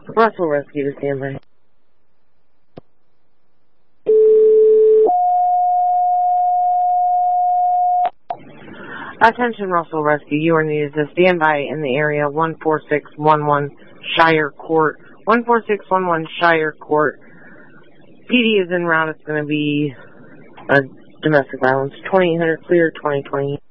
Russell Rescue to stand by. Attention Russell Rescue, you are needed to stand by in the area 14611 Shire Court. 14611 Shire Court. PD is en route. It's going to be a domestic violence. 2800 clear, 2020.